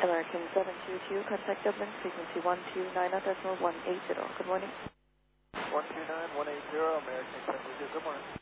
American 722, contact Dublin, frequency 129.180. Good morning. 129.180, American 722, good morning.